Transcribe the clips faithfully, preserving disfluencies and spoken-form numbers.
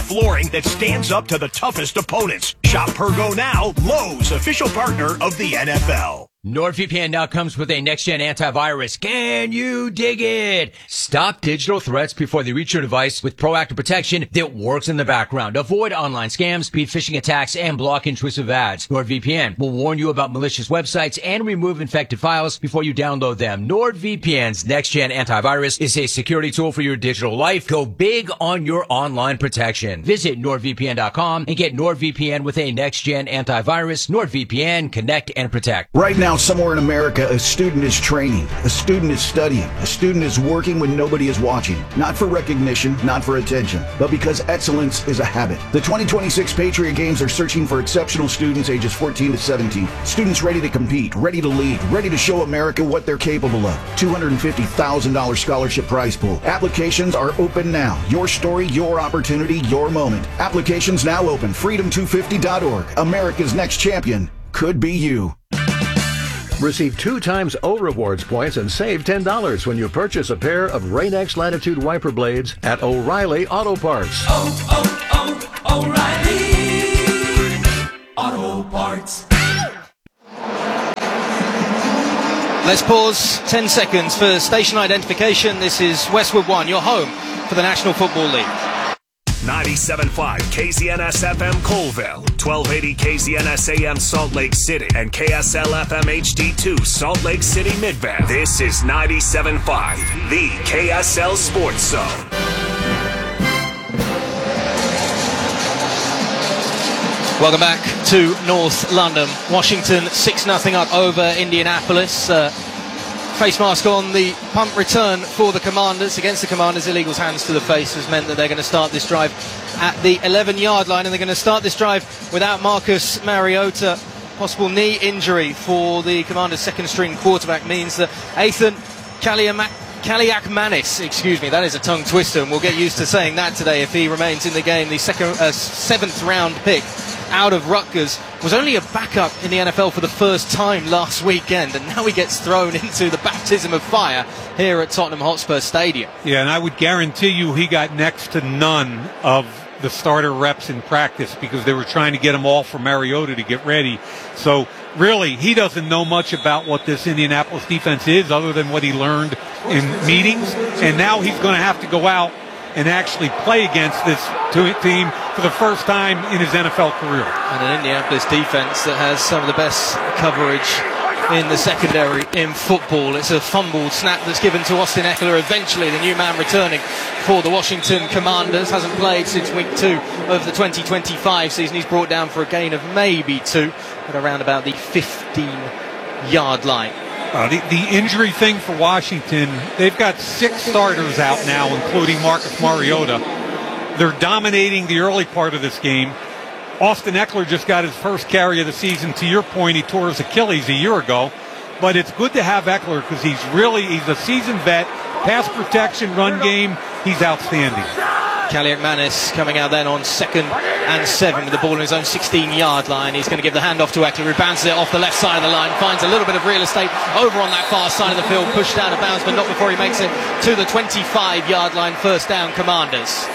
flooring that stands up to the toughest opponents. Shop Pergo now, Lowe's official partner of the N F L. NordVPN now comes with a next-gen antivirus. Can you dig it? Stop digital threats before they reach your device with proactive protection that works in the background. Avoid online scams, speed phishing attacks, and block intrusive ads. NordVPN will warn you about malicious websites and remove infected files before you download them. NordVPN's next-gen antivirus is a security tool for your digital life. Go big on your online protection. Visit nord V P N dot com and get NordVPN with a next-gen antivirus. NordVPN, connect and protect. Right now, somewhere in America, a student is training, a student is studying, a student is working when nobody is watching. Not for recognition, not for attention, but because excellence is a habit. The twenty twenty-six Patriot Games are searching for exceptional students ages fourteen to seventeen. Students ready to compete, ready to lead, ready to show America what they're capable of. two hundred fifty thousand dollars scholarship prize pool. Applications are open now. Your story, your opportunity, your moment. Applications now open. freedom two fifty dot org. America's next champion could be you. Receive two times O Rewards points and save ten dollars when you purchase a pair of Rain-X Latitude wiper blades at O'Reilly Auto Parts. Oh, oh, oh, O'Reilly Auto Parts. Let's pause ten seconds for station identification. This is Westwood One, your home for the National Football League. ninety-seven point five K Z N S F M Colville, twelve eighty K Z N S A M Salt Lake City, and K S L F M H D two Salt Lake City Midvale. This is ninety-seven point five, the K S L Sports Zone. Welcome back to North London. Washington six nothing up over Indianapolis. Uh, Face mask on, the punt return for the Commanders against the Commanders. Illegals hands to the face has meant that they're going to start this drive at the eleven-yard line, and they're going to start this drive without Marcus Mariota. Possible knee injury for the Commanders' second-string quarterback means that Ethan Kaliakmanis, excuse me, that is a tongue twister, and we'll get used to saying that today if he remains in the game. The second, uh, seventh-round pick out of Rutgers was only a backup in the N F L for the first time last weekend, and now he gets thrown into the baptism of fire here at Tottenham Hotspur Stadium. Yeah, and I would guarantee you he got next to none of the starter reps in practice because they were trying to get him all for Mariota to get ready. So really, he doesn't know much about what this Indianapolis defense is other than what he learned in meetings, and now he's going to have to go out and actually play against this team for the first time in his N F L career. And an Indianapolis defense that has some of the best coverage in the secondary in football. It's a fumbled snap that's given to Austin Eckler, eventually the new man returning for the Washington Commanders. Hasn't played since week two of the twenty twenty-five season. He's brought down for a gain of maybe two at around about the fifteen-yard line. Uh, the, the injury thing for Washington, they've got six starters out now, including Marcus Mariota. They're dominating the early part of this game. Austin Eckler just got his first carry of the season. To your point, he tore his Achilles a year ago. But it's good to have Eckler because he's really, he's a seasoned vet. Pass protection, run game, he's outstanding. Kaliakmanis coming out then on second and seven with the ball in his own sixteen-yard line. He's going to give the hand off to Eckler, who bounces it off the left side of the line, finds a little bit of real estate over on that far side of the field, pushed out of bounds, but not before he makes it to the twenty-five-yard line. First down, Commanders.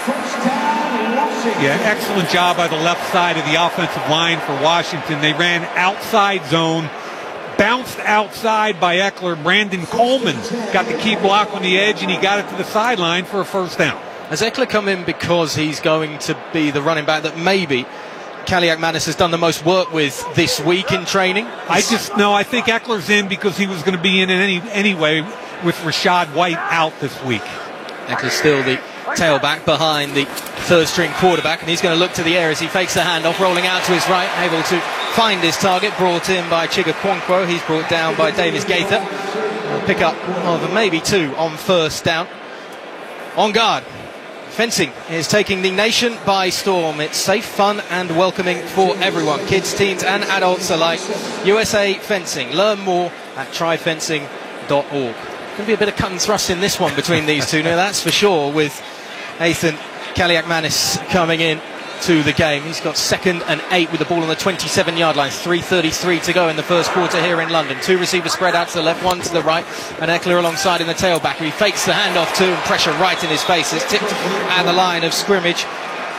Yeah, excellent job by the left side of the offensive line for Washington. They ran outside zone, bounced outside by Eckler. Brandon Coleman got the key block on the edge, and he got it to the sideline for a first down. Has Eckler come in because he's going to be the running back that maybe Kaliakmanis has done the most work with this week in training? I just, no, I think Eckler's in because he was going to be in any anyway with Rachaad White out this week. Eckler's still the tailback behind the third-string quarterback, and he's going to look to the air as he fakes the handoff, rolling out to his right, able to find his target, brought in by Chiga Quonkwo. He's brought down by Davis Gaither. A pick up of maybe two on first down. On guard. Fencing is taking the nation by storm. It's safe, fun and welcoming for everyone, kids, teens and adults alike. U S A Fencing. Learn more at try fencing dot org. Going to be a bit of cut and thrust in this one between these two now, that's for sure, with Ethan Kaliakmanis coming in to the game. He's got second and eight with the ball on the twenty-seven-yard line. three thirty-three to go in the first quarter here in London. Two receivers spread out to the left, one to the right, and Eckler alongside in the tailback. He fakes the handoff to, and pressure right in his face. It's tipped at the line of scrimmage.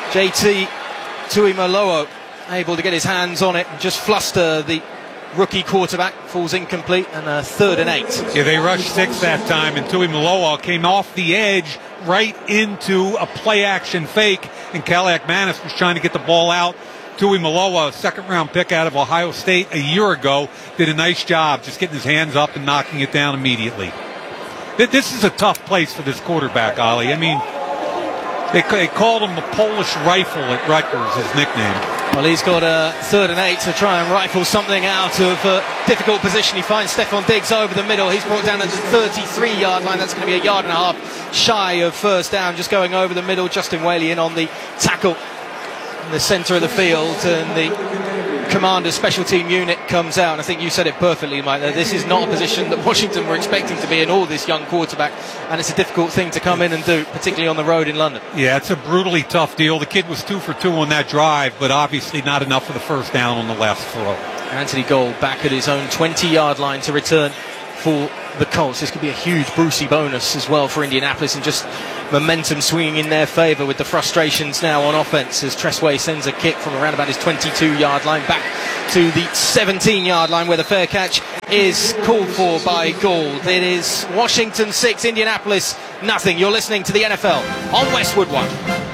J T Tuimoloau able to get his hands on it and just fluster the rookie quarterback. Falls incomplete, and a third and eight. Yeah, they rushed six that time, and Tuimoloau came off the edge right into a play-action fake, and Cadillac Manis was trying to get the ball out. Tuimoloau, a second-round pick out of Ohio State a year ago, did a nice job just getting his hands up and knocking it down immediately. This is a tough place for this quarterback, Ollie. I mean, they, they called him the Polish Rifle at Rutgers, his nickname. Well, he's got a third and eight to try and rifle something out of a difficult position. He finds Stephon Diggs over the middle. He's brought down at the thirty-three yard line. That's going to be a yard and a half shy of first down, just going over the middle. Justin Whaley in on the tackle in the centre of the field, and the Commander's special team unit comes out. And I think you said it perfectly, Mike. This is not a position that Washington were expecting to be in, all this young quarterback, and it's a difficult thing to come in and do, particularly on the road in London. Yeah, it's a brutally tough deal. The kid was two for two on that drive, but obviously not enough for the first down on the last throw. Anthony Gold back at his own twenty yard line to return for the Colts. This could be a huge Brucey bonus as well for Indianapolis, and just momentum swinging in their favour with the frustrations now on offense as Tressway sends a kick from around about his twenty-two yard line back to the seventeen yard line, where the fair catch is called for by Gould. It is Washington six, Indianapolis nothing. You're listening to the N F L on Westwood One.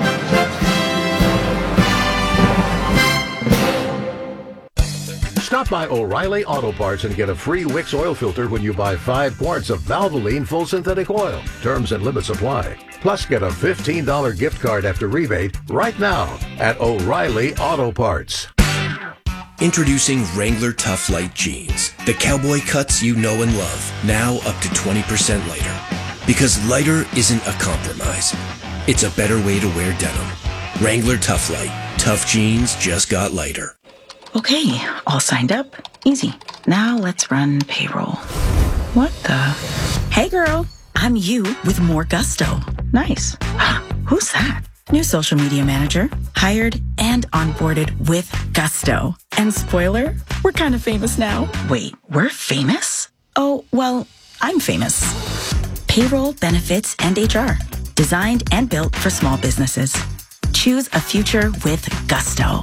Stop by O'Reilly Auto Parts and get a free Wix oil filter when you buy five quarts of Valvoline full synthetic oil. Terms and limits apply. Plus, get a fifteen dollars gift card after rebate right now at O'Reilly Auto Parts. Introducing Wrangler Tough Light Jeans. The cowboy cuts you know and love. Now up to twenty percent lighter. Because lighter isn't a compromise. It's a better way to wear denim. Wrangler Tough Light. Tough jeans just got lighter. Okay, all signed up. Easy. Now let's run payroll. What the? Hey girl, I'm you with more gusto. Nice. Who's that? New social media manager. Hired and onboarded with gusto. And spoiler, we're kind of famous now. Wait, we're famous? Oh, well, I'm famous. Payroll, benefits, and H R. Designed and built for small businesses. Choose a future with gusto.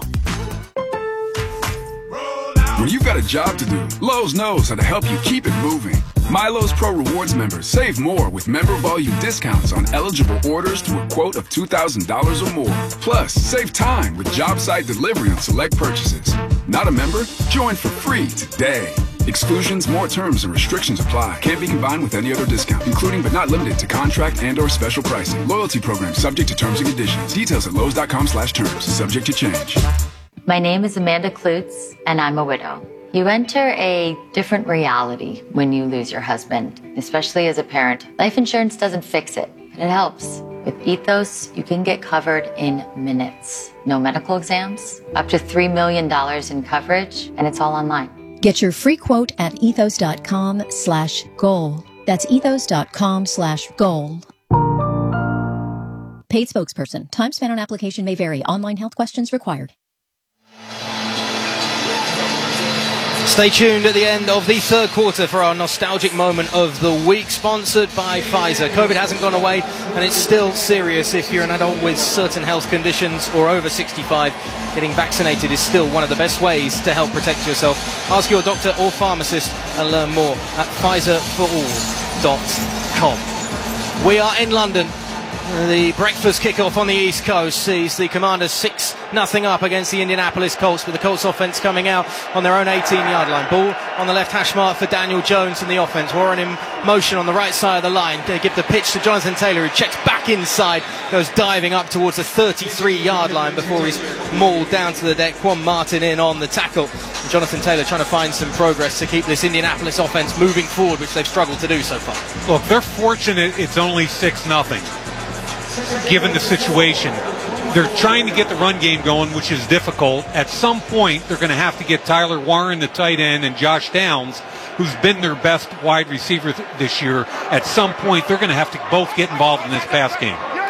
When you've got a job to do, Lowe's knows how to help you keep it moving. MyLowe's Pro Rewards members save more with member volume discounts on eligible orders through a quote of two thousand dollars or more. Plus, save time with job site delivery on select purchases. Not a member? Join for free today. Exclusions, more terms, and restrictions apply. Can't be combined with any other discount, including but not limited to contract and or special pricing. Loyalty program subject to terms and conditions. Details at lowes.com slash terms. Subject to change. My name is Amanda Klutz, and I'm a widow. You enter a different reality when you lose your husband, especially as a parent. Life insurance doesn't fix it, but it helps. With Ethos, you can get covered in minutes. No medical exams, up to three million dollars in coverage, and it's all online. Get your free quote at ethos.com slash goal. That's ethos.com slash goal. Paid spokesperson. Time spent on application may vary. Online health questions required. Stay tuned at the end of the third quarter for our nostalgic moment of the week, sponsored by Pfizer. COVID hasn't gone away, and it's still serious. If you're an adult with certain health conditions or over sixty-five, getting vaccinated is still one of the best ways to help protect yourself. Ask your doctor or pharmacist and learn more at pfizer for all dot com. We are in London. The breakfast kickoff on the East Coast sees the Commanders six nothing up against the Indianapolis Colts, with the Colts offense coming out on their own eighteen yard line. Ball on the left hash mark for Daniel Jones and the offense. Warren in motion on the right side of the line. They give the pitch to Jonathan Taylor, who checks back inside, goes diving up towards the thirty-three yard line before he's mauled down to the deck. Quan Martin in on the tackle. And Jonathan Taylor trying to find some progress to keep this Indianapolis offense moving forward, which they've struggled to do so far. Look, they're fortunate it's only six nothing. Given the situation, they're trying to get the run game going, which is difficult. At some point, they're going to have to get Tyler Warren, the tight end, and Josh Downs, who's been their best wide receiver th- this year. At some point, they're going to have to both get involved in this pass game.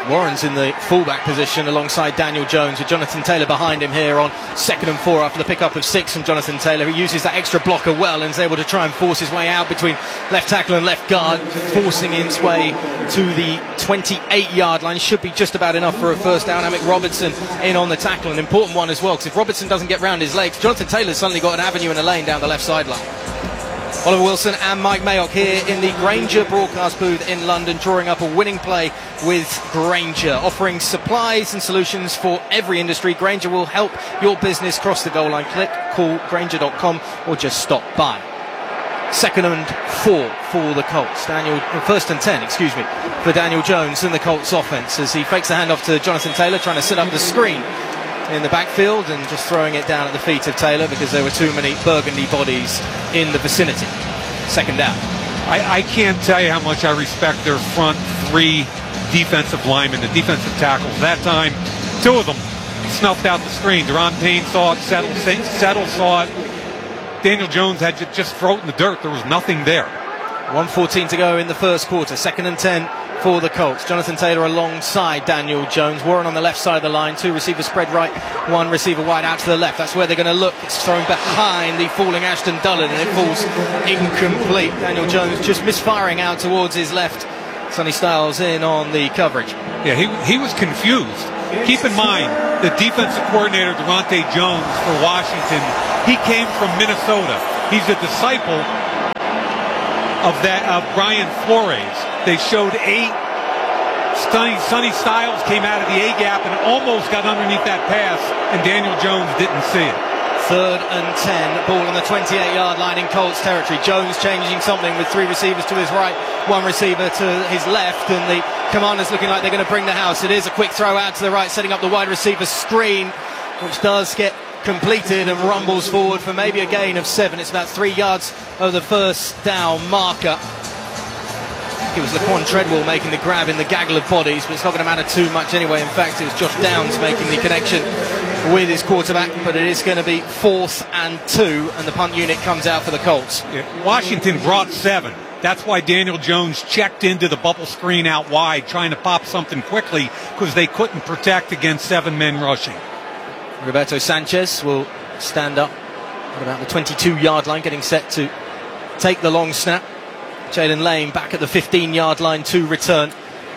Warren's in the fullback position alongside Daniel Jones, with Jonathan Taylor behind him here on second and four after the pickup of six from Jonathan Taylor. He uses that extra blocker well and is able to try and force his way out between left tackle and left guard, forcing his way to the twenty-eight yard line. Should be just about enough for a first down. Amick Robertson in on the tackle, an important one as well, because if Robertson doesn't get round his legs, Jonathan Taylor's suddenly got an avenue and a lane down the left sideline. Oliver Wilson and Mike Mayock here in the Grainger broadcast booth in London, drawing up a winning play with Grainger, offering supplies and solutions for every industry. Grainger will help your business cross the goal line. Click, call grainger dot com or just stop by. Second and four for the Colts. Daniel, first and ten, excuse me, for Daniel Jones and the Colts offense as he fakes the handoff to Jonathan Taylor, trying to set up the screen in the backfield and just throwing it down at the feet of Taylor because there were too many burgundy bodies in the vicinity. Second down. I, I can't tell you how much I respect their front three defensive linemen, the defensive tackles. That time, two of them snuffed out the screen. Deron Payne saw it, Settle, Settle saw it. Daniel Jones had to just throw it in the dirt. There was nothing there. one fourteen to go in the first quarter. Second and ten for the Colts. Jonathan Taylor alongside Daniel Jones. Warren on the left side of the line. Two receivers spread right, one receiver wide out to the left. That's where they're going to look. It's thrown behind the falling Ashton Dullen, and it falls incomplete. Daniel Jones just misfiring out towards his left. Sonny Styles in on the coverage. Yeah, he, he was confused. Keep in mind, the defensive coordinator, Durante Jones, for Washington, he came from Minnesota. He's a disciple of that of Brian Flores. They showed eight. Sonny, Sonny Styles came out of the A-gap and almost got underneath that pass, and Daniel Jones didn't see it. Third and ten, ball on the twenty-eight yard line in Colts territory. Jones changing something with three receivers to his right, one receiver to his left, and the Commanders looking like they're going to bring the house. It is a quick throw out to the right, setting up the wide receiver screen, which does get completed and rumbles forward for maybe a gain of seven. It's about three yards of the first down marker. It was Laquan Treadwell making the grab in the gaggle of bodies, but it's not going to matter too much anyway. In fact, it was Josh Downs making the connection with his quarterback, but it is going to be fourth and two, and the punt unit comes out for the Colts. Yeah, Washington brought seven. That's why Daniel Jones checked into the bubble screen out wide, trying to pop something quickly, because they couldn't protect against seven men rushing. Roberto Sanchez will stand up at about the twenty-two yard line, getting set to take the long snap. Jalen Lane back at the fifteen yard line to return.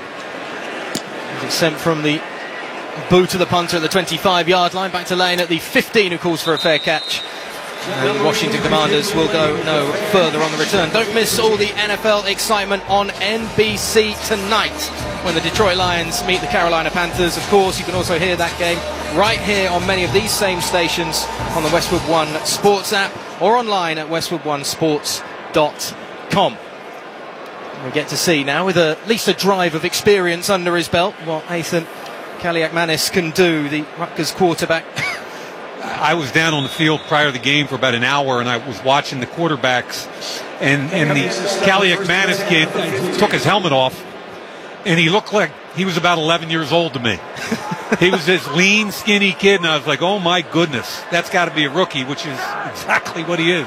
It's sent from the boot of the punter at the twenty-five yard line, back to Lane at the fifteen, who calls for a fair catch. And the Washington Commanders will go no further on the return. Don't miss all the N F L excitement on N B C tonight when the Detroit Lions meet the Carolina Panthers. Of course, you can also hear that game right here on many of these same stations on the Westwood One Sports app or online at westwood one sports dot com. We get to see now, with a, at least a drive of experience under his belt, what Ethan Kaliakmanis can do, the Rutgers quarterback. I was down on the field prior to the game for about an hour, and I was watching the quarterbacks, and, and the Kaliakmanis kid took his helmet off, and he looked like he was about eleven years old to me. He was this lean, skinny kid, and I was like, oh my goodness, that's got to be a rookie, which is exactly what he is.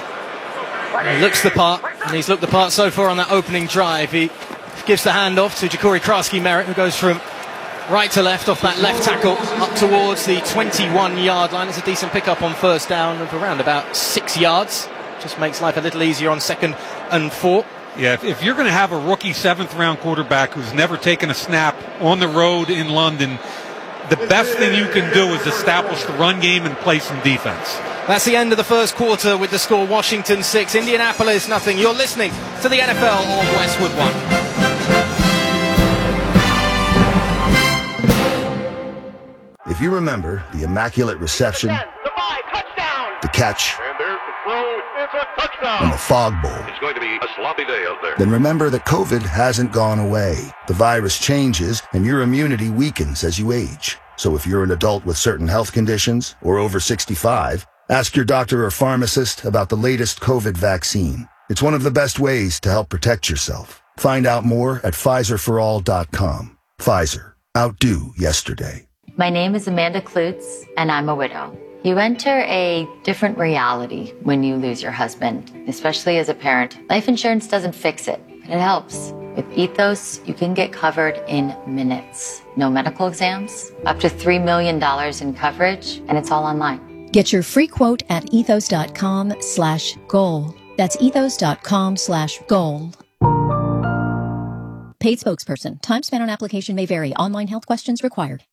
He looks the part, and he's looked the part so far on that opening drive. He gives the handoff to Ja'Cory Krasky-Merritt, who goes from right to left off that left tackle up towards the twenty-one yard line. It's a decent pickup on first down of around about six yards. Just makes life a little easier on second and four. Yeah, if, if you're going to have a rookie seventh round quarterback who's never taken a snap on the road in London, the best thing you can do is establish the run game and play some defense. That's the end of the first quarter with the score Washington six, Indianapolis nothing. You're listening to the N F L on Westwood One. If you remember the immaculate reception, the catch, and the fog bowl, it's going to be a sloppy day out there. Then remember that COVID hasn't gone away. The virus changes and your immunity weakens as you age. So if you're an adult with certain health conditions or over sixty-five, ask your doctor or pharmacist about the latest COVID vaccine. It's one of the best ways to help protect yourself. Find out more at Pfizer for all dot com. Pfizer. Outdo yesterday. My name is Amanda Klutz, and I'm a widow. You enter a different reality when you lose your husband, especially as a parent. Life insurance doesn't fix it, but it helps With Ethos, you can get covered in minutes. No medical exams, up to three million dollars in coverage, and it's all online. Get your free quote at ethos.com slash goal. That's ethos.com slash goal. Paid spokesperson. Time spent on application may vary. Online health questions required.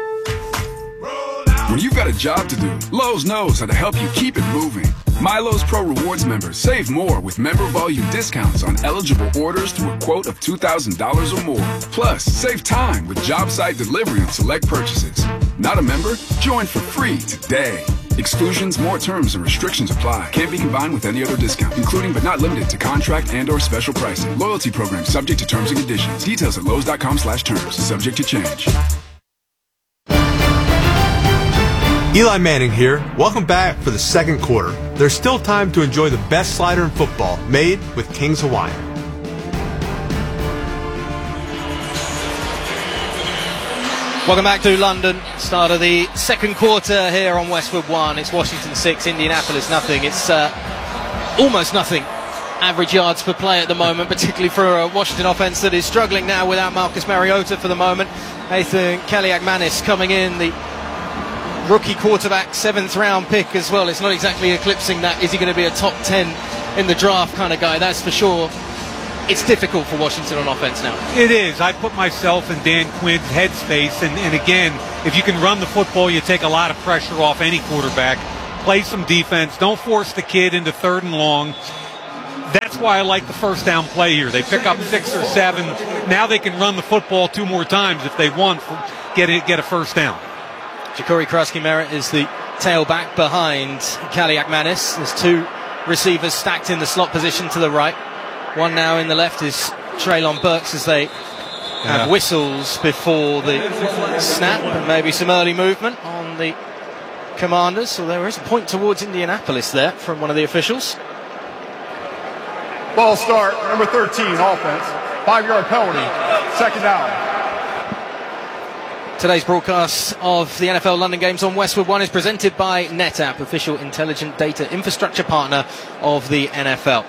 When you've got a job to do, Lowe's knows how to help you keep it moving. MyLowe's Pro Rewards members save more with member volume discounts on eligible orders to a quote of two thousand dollars or more. Plus, save time with job site delivery on select purchases. Not a member? Join for free today. Exclusions, more terms, and restrictions apply. Can't be combined with any other discount, including but not limited to contract and or special pricing. Loyalty program subject to terms and conditions. Details at Lowe's.com slash terms. Subject to change. Eli Manning here. Welcome back for the second quarter. There's still time to enjoy the best slider in football, made with King's Hawaiian. Welcome back to London. Start of the second quarter here on Westwood One. It's Washington six, Indianapolis nothing. It's uh, almost nothing average yards per play at the moment, particularly for a Washington offense that is struggling now without Marcus Mariota for the moment. Nathan Kaliakmanis coming in, the rookie quarterback, seventh round pick as well. It's not exactly eclipsing that. Is he going to be a top ten in the draft kind of guy? That's for sure. It's difficult for Washington on offense now. It is. I put myself in Dan Quinn's headspace, and, and again, if you can run the football, you take a lot of pressure off any quarterback. Play some defense. Don't force the kid into third and long. That's why I like the first down play here. They pick up six or seven. Now they can run the football two more times if they want, get it, get a first down. Ja'Cory Krusky-Merritt is the tailback behind Kaliakmanis. There's two receivers stacked in the slot position to the right. One now in the left is Treylon Burks as they have yeah. whistles before the snap, and maybe some early movement on the Commanders. So there is a point towards Indianapolis there from one of the officials. Ball start, number thirteen, offense. Five-yard penalty, second down. Today's broadcast of the N F L London Games on Westwood One is presented by NetApp, official intelligent data infrastructure partner of the N F L.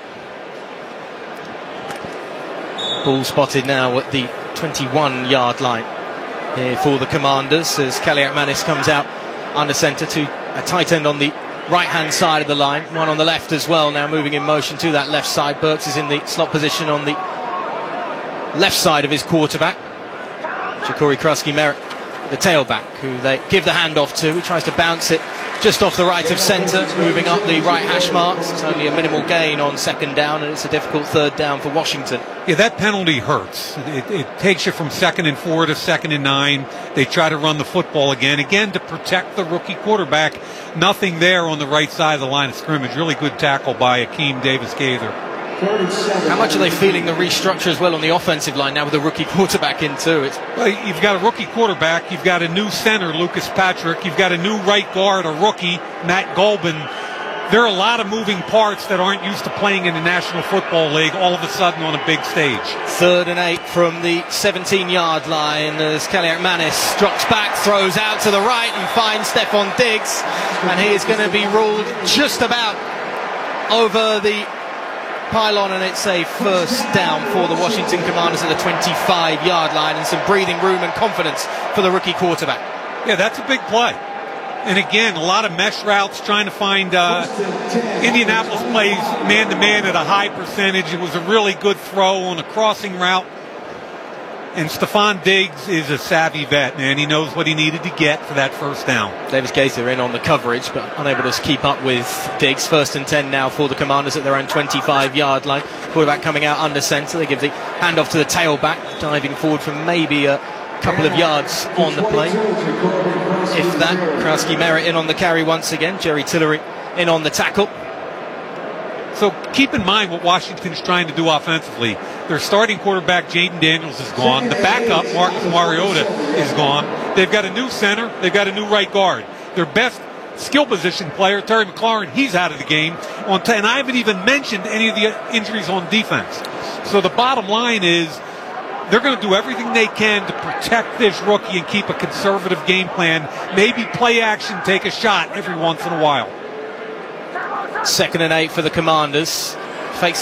Ball spotted now at the twenty-one yard line here for the Commanders as Kaliakmanis comes out under centre to a tight end on the right-hand side of the line. One on the left as well, now moving in motion to that left side. Burks is in the slot position on the left side of his quarterback. Ja'Cory Krusky-Merritt, the tailback, who they give the handoff to. He tries to bounce it just off the right of centre, moving up the right hash marks. It's only a minimal gain on second down, and it's a difficult third down for Washington. Yeah, that penalty hurts. It, it takes you from second and four to second and nine. They try to run the football again, again to protect the rookie quarterback. Nothing there on the right side of the line of scrimmage. Really good tackle by Akeem Davis-Gaither. How much are they feeling the restructure as well on the offensive line now with the rookie quarterback in too? It's well, you've got a rookie quarterback, you've got a new center, Lucas Patrick, you've got a new right guard, a rookie, Matt Golban. There are a lot of moving parts that aren't used to playing in the National Football League all of a sudden on a big stage. Third and eight from the seventeen yard line as Kaliakmanis drops back, throws out to the right and finds Stephon Diggs, and he is going to be ruled just about over the pylon, and it's a first down for the Washington Commanders at the twenty-five yard line, and some breathing room and confidence for the rookie quarterback. Yeah, that's a big play. And again, a lot of mesh routes, trying to find uh, Indianapolis plays man-to-man at a high percentage. It was a really good throw on a crossing route. And Stephon Diggs is a savvy vet, man. He knows what he needed to get for that first down. Davis-Gaither in on the coverage, but unable to keep up with Diggs. First and ten now for the Commanders at their own twenty-five yard line. Quarterback coming out under centre. They give the handoff to the tailback, diving forward from maybe a couple of yards on the play. If that, Krusky-Merritt in on the carry once again. Jerry Tillery in on the tackle. So keep in mind what Washington's trying to do offensively. Their starting quarterback, Jaden Daniels, is gone. The backup, Marcus Mariota, is gone. They've got a new center. They've got a new right guard. Their best skill position player, Terry McLaurin, he's out of the game. On t- and I haven't even mentioned any of the injuries on defense. So the bottom line is they're going to do everything they can to protect this rookie and keep a conservative game plan. Maybe play action, take a shot every once in a while. Second and eight for the Commanders. Fakes the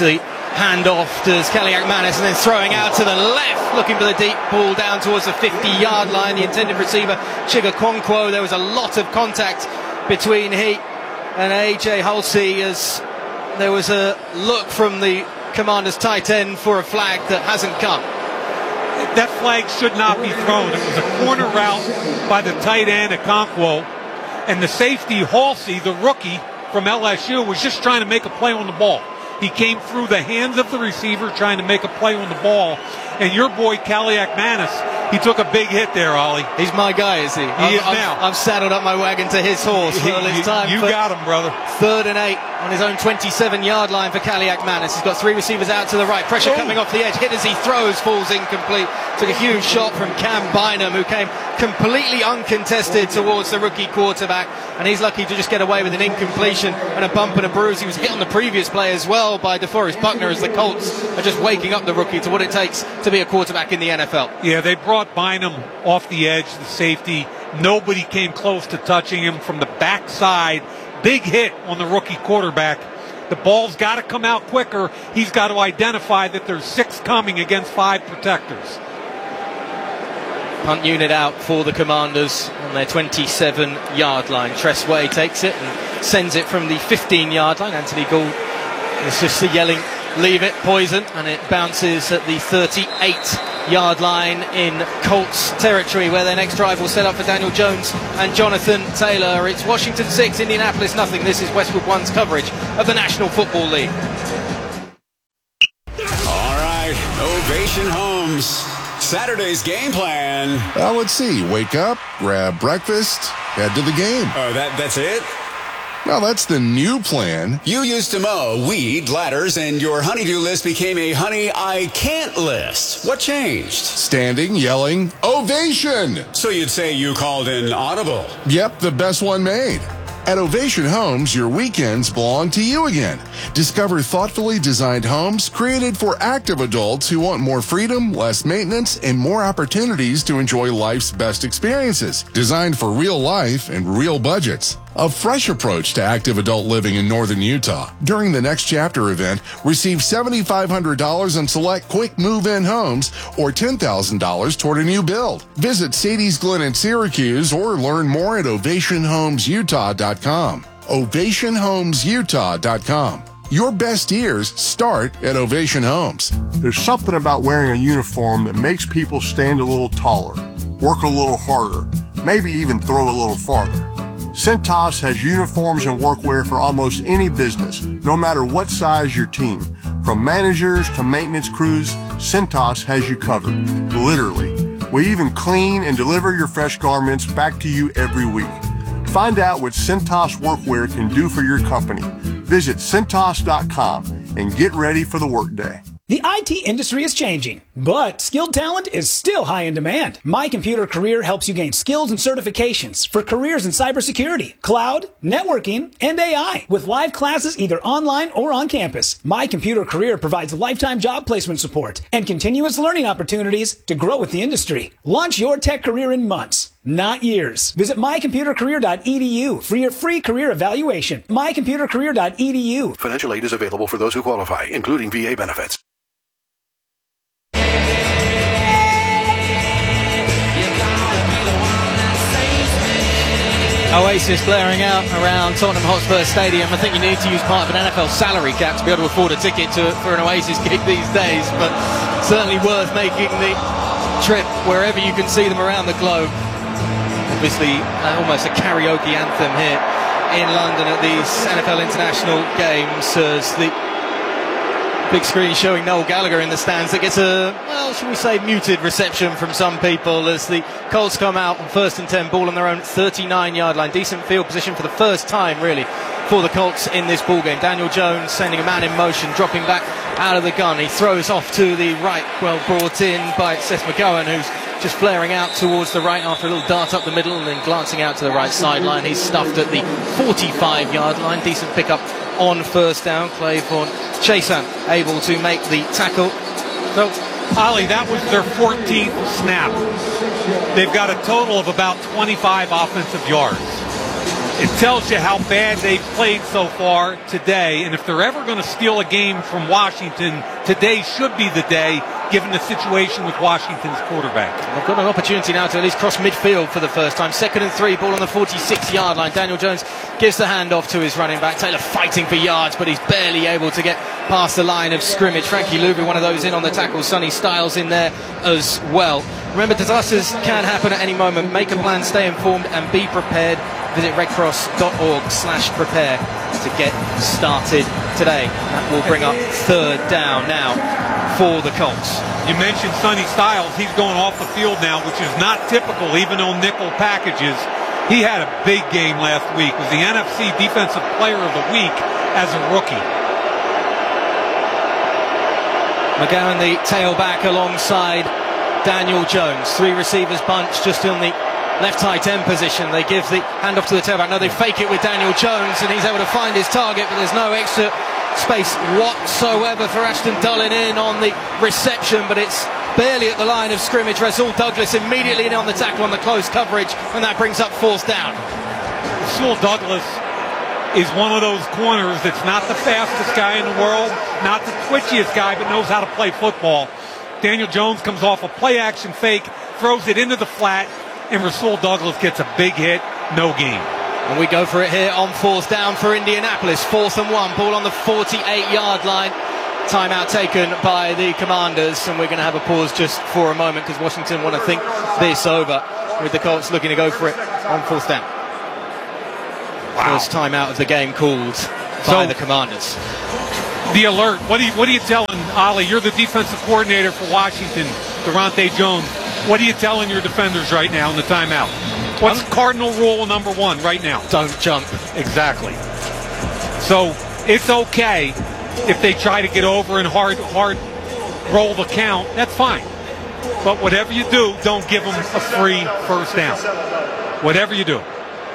handoff does Kaliak Manis, and then throwing out to the left, looking for the deep ball down towards the fifty-yard line. The intended receiver, Chiga Kwankwo. There was a lot of contact between he and A J Halsey as there was a look from the Commanders tight end for a flag that hasn't come. That flag should not be thrown. It was a corner route by the tight end at Kwankwo, and the safety, Halsey, the rookie from L S U, was just trying to make a play on the ball. He came through the hands of the receiver trying to make a play on the ball. And your boy, Kaliak Manis, he took a big hit there, Ollie. He's my guy, is he? He I've, is I've, now. I've saddled up my wagon to his horse. Well, it's time you for got him, brother. Third and eight on his own twenty-seven-yard line for Kaliak Manis. He's got three receivers out to the right. Pressure Ooh. coming off the edge. Hit as he throws, falls incomplete. Took a huge shot from Cam Bynum, who came completely uncontested towards the rookie quarterback. And he's lucky to just get away with an incompletion and a bump and a bruise. He was hit on the previous play as well by DeForest Buckner, as the Colts are just waking up the rookie to what it takes to be a quarterback in the N F L. Yeah, they brought Bynum off the edge, the safety. Nobody came close to touching him from the backside. Big hit on the rookie quarterback. The ball's got to come out quicker. He's got to identify that there's six coming against five protectors. Punt unit out for the Commanders on their twenty-seven-yard line. Tress Way takes it and sends it from the fifteen-yard line. Anthony Gould is just yelling, leave it, poison, and it bounces at the thirty-eight-yard line in Colts territory, where their next drive will set up for Daniel Jones and Jonathan Taylor. It's Washington six, Indianapolis nothing. This is Westwood One's coverage of the National Football League. All right, Ovation Homes. Saturday's game plan. Uh, let's see. Wake up, grab breakfast, head to the game. Oh, that that's it? Well, that's the new plan. You used to mow, weed, ladders, and your honeydew list became a honey I can't list. What changed? Standing, yelling, ovation! So you'd say you called in audible. Yep, the best one made. At Ovation Homes, your weekends belong to you again. Discover thoughtfully designed homes created for active adults who want more freedom, less maintenance, and more opportunities to enjoy life's best experiences. Designed for real life and real budgets. A fresh approach to active adult living in northern Utah. During the Next Chapter event, receive seven thousand five hundred dollars on select quick move-in homes or ten thousand dollars toward a new build. Visit Sadie's Glen in Syracuse or learn more at ovation homes utah dot com. ovation homes utah dot com. Your best years start at Ovation Homes. There's something about wearing a uniform that makes people stand a little taller, work a little harder, maybe even throw a little farther. Cintas has uniforms and workwear for almost any business, no matter what size your team. From managers to maintenance crews, Cintas has you covered, literally. We even clean and deliver your fresh garments back to you every week. Find out what Cintas workwear can do for your company. Visit Cintas dot com and get ready for the workday. The I T industry is changing, but skilled talent is still high in demand. My Computer Career helps you gain skills and certifications for careers in cybersecurity, cloud, networking, and A I, with live classes either online or on campus. My Computer Career provides lifetime job placement support and continuous learning opportunities to grow with the industry. Launch your tech career in months, not years. Visit my computer career dot e d u for your free career evaluation. my computer career dot e d u. Financial aid is available for those who qualify, including V A benefits. Oasis blaring out around Tottenham Hotspur Stadium. I think you need to use part of an N F L salary cap to be able to afford a ticket to for an Oasis gig these days, but certainly worth making the trip wherever you can see them around the globe. Obviously, uh, almost a karaoke anthem here in London at these N F L International games, as the big screen showing Noel Gallagher in the stands that gets a, well, should we say, muted reception from some people as the Colts come out on first and ten, ball on their own thirty-nine-yard line. Decent field position for the first time, really, for the Colts in this ball game. Daniel Jones sending a man in motion, dropping back out of the gun. He throws off to the right, well brought in by Seth McGowan, who's just flaring out towards the right after a little dart up the middle and then glancing out to the right sideline. He's stuffed at the forty-five-yard line. Decent pickup on first down. Clayborn Chason able to make the tackle. So, Ollie, that was their fourteenth snap. They've got a total of about twenty-five offensive yards. It tells you how bad they've played so far today, and if they're ever going to steal a game from Washington, today should be the day, given the situation with Washington's quarterback. They've got an opportunity now to at least cross midfield for the first time. Second and three, ball on the forty-six yard line. Daniel Jones gives the handoff to his running back. Taylor fighting for yards, but he's barely able to get past the line of scrimmage. Frankie Louvu, one of those in on the tackle. Sonny Styles in there as well. Remember, disasters can happen at any moment. Make a plan, stay informed, and be prepared. Visit redcross.org slash prepare to get started today. That will bring up third down now for the Colts. You mentioned Sonny Styles. He's going off the field now, which is not typical, even on nickel packages. He had a big game last week. Was the N F C Defensive Player of the Week as a rookie. McGowan, the tailback, alongside Daniel Jones. Three receivers bunch just on the left tight end position. They give the handoff to the tailback. Now they fake it with Daniel Jones, and he's able to find his target, but there's no extra space whatsoever for Ashton Dulin in on the reception, but it's barely at the line of scrimmage. Rasul Douglas immediately in on the tackle on the close coverage, and that brings up fourth down. Rasul Douglas is one of those corners that's not the fastest guy in the world, not the twitchiest guy, but knows how to play football. Daniel Jones comes off a play-action fake, throws it into the flat, and Rasul Douglas gets a big hit, no gain. And we go for it here on fourth down for Indianapolis. Fourth and one, ball on the forty-eight yard line. Timeout taken by the Commanders, and we're going to have a pause just for a moment because Washington want to think this over, with the Colts looking to go for it on fourth down. Wow. First timeout of the game called by so, the Commanders. The alert. What are you, what are you telling Ollie? You're the defensive coordinator for Washington, Durante Jones. What are you telling your defenders right now in the timeout? What's um, cardinal rule number one right now? Don't jump. Exactly. So it's okay if they try to get over and hard, hard roll the count. That's fine. But whatever you do, don't give them a free first down. Whatever you do.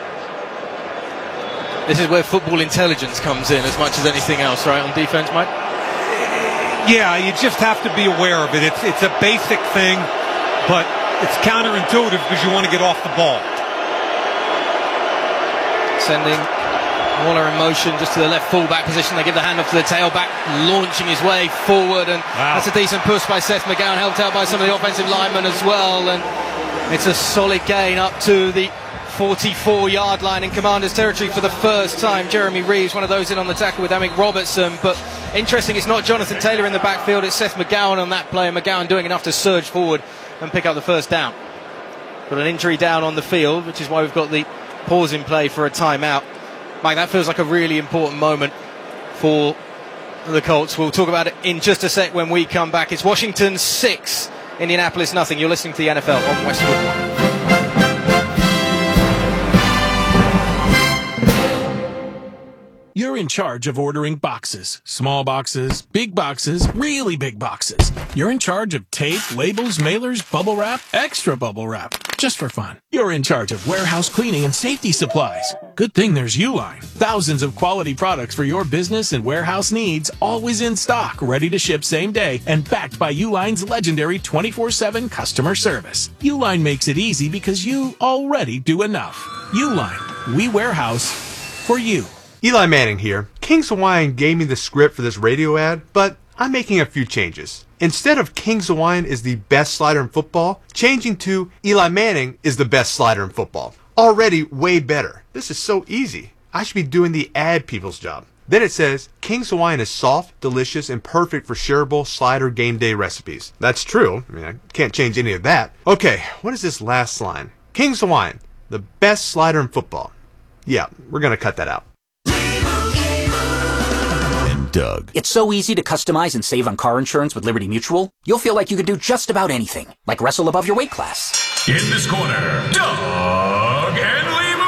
This is where football intelligence comes in as much as anything else, right, on defense, Mike? Yeah, you just have to be aware of it. It's it's a basic thing, but it's counterintuitive because you want to get off the ball. Sending Waller in motion just to the left fullback position. They give the handoff to the tailback, launching his way forward, and wow. That's a decent push by Seth McGowan, helped out by some of the offensive linemen as well, and it's a solid gain up to the forty-four yard line in Commanders territory for the first time. Jeremy Reeves, one of those in on the tackle with Amick Robertson, but interesting, it's not Jonathan Taylor in the backfield, it's Seth McGowan on that play, and McGowan doing enough to surge forward and pick up the first down. Got an injury down on the field, which is why we've got the pause in play for a timeout. Mike, that feels like a really important moment for the Colts. We'll talk about it in just a sec when we come back. It's Washington six, Indianapolis nothing. You're listening to the N F L on Westwood One. You're in charge of ordering boxes. Small boxes, big boxes, really big boxes. You're in charge of tape, labels, mailers, bubble wrap, extra bubble wrap. Just for fun. You're in charge of warehouse cleaning and safety supplies. Good thing there's Uline. Thousands of quality products for your business and warehouse needs, always in stock, ready to ship same day, and backed by Uline's legendary twenty-four seven customer service. Uline makes it easy because you already do enough. Uline. We warehouse for you. Eli Manning here. Kings Hawaiian gave me the script for this radio ad, but I'm making a few changes. Instead of Kings Hawaiian is the best slider in football, changing to Eli Manning is the best slider in football. Already way better. This is so easy. I should be doing the ad people's job. Then it says, Kings Hawaiian is soft, delicious, and perfect for shareable slider game day recipes. That's true. I mean, I can't change any of that. Okay, what is this last line? Kings Hawaiian, the best slider in football. Yeah, we're going to cut that out. Doug. It's so easy to customize and save on car insurance with Liberty Mutual. You'll feel like you can do just about anything, like wrestle above your weight class. In this corner, Doug and Limu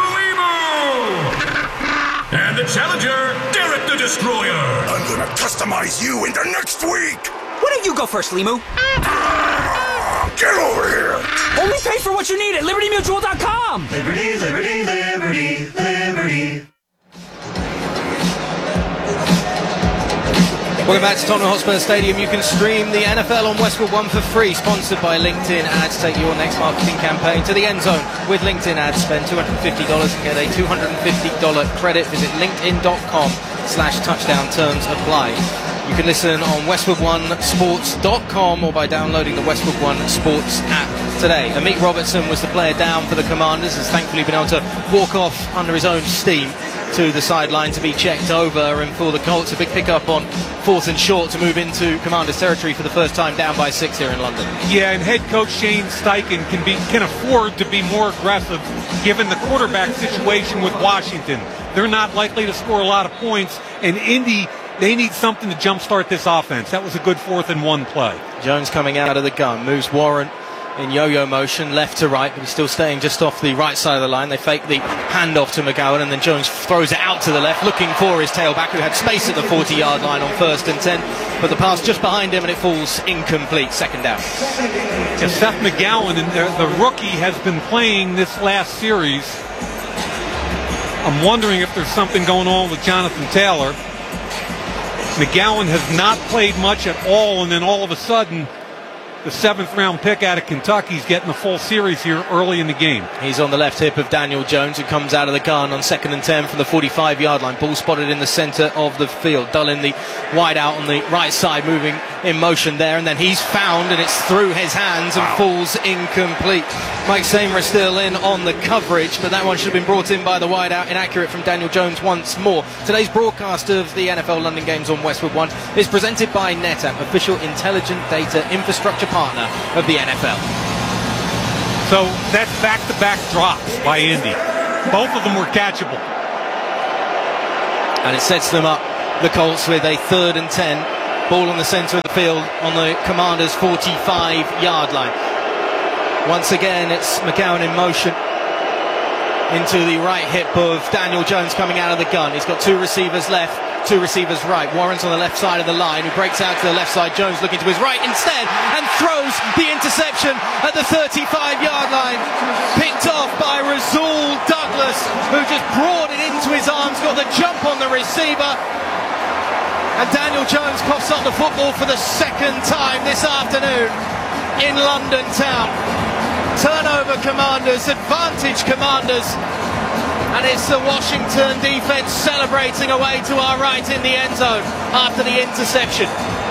Limu! And the challenger, Derek the Destroyer! I'm gonna customize you into next week! Why don't you go first, Limu? Get over here! Only pay for what you need at Liberty Mutual dot com! Liberty, Liberty, Liberty, Liberty. Welcome back to Tottenham Hotspur Stadium. You can stream the N F L on Westwood One for free, sponsored by LinkedIn Ads. Take your next marketing campaign to the end zone with LinkedIn Ads. Spend two hundred fifty dollars and get a two hundred fifty dollars credit. Visit linkedin.com slash touchdown. Terms apply. You can listen on westwood one sports dot com or by downloading the Westwood One Sports app today. Amik Robertson was the player down for the Commanders, has thankfully been able to walk off under his own steam to the sideline to be checked over, and for the Colts a big pickup on fourth and short to move into Commanders territory for the first time, down by six here in London. Yeah, and head coach Shane Steichen can be can afford to be more aggressive given the quarterback situation with Washington. They're not likely to score a lot of points, and Indy, they need something to jumpstart this offense. That was a good fourth and one play. Jones coming out of the gun, moves Warren in yo-yo motion, left to right, but he's still staying just off the right side of the line. They fake the handoff to McGowan, and then Jones throws it out to the left, looking for his tailback, who had space at the forty-yard line on first and ten, but the pass just behind him, and it falls incomplete. Second down. Yeah, Seth McGowan, and the, the rookie, has been playing this last series. I'm wondering if there's something going on with Jonathan Taylor. McGowan has not played much at all, and then all of a sudden, the seventh round pick out of Kentucky is getting a full series here early in the game. He's on the left hip of Daniel Jones, who comes out of the gun on second and ten from the forty-five yard line. Ball spotted in the center of the field. Dull in the wide out on the right side, moving in motion there, and then he's found, and it's through his hands and wow. falls incomplete. Mike Seymour still in on the coverage, but that one should have been brought in by the wide out. Inaccurate from Daniel Jones once more. Today's broadcast of the N F L London games on Westwood One is presented by NetApp, official intelligent data infrastructure partner of the N F L. So that's back-to-back drops by Indy. Both of them were catchable. And it sets them up, the Colts, with a third and ten. Ball in the center of the field on the Commanders' forty-five yard line. Once again, it's McGowan in motion into the right hip of Daniel Jones coming out of the gun. He's got two receivers left, two receivers right. Warren's on the left side of the line, who breaks out to the left side. Jones looking to his right instead and throws the interception at the thirty-five yard line. Picked off by Rasul Douglas, who just brought it into his arms, got the jump on the receiver. And Daniel Jones coughs up the football for the second time this afternoon in London town. Turnover Commanders, advantage Commanders. And it's the Washington defense celebrating away to our right in the end zone after the interception.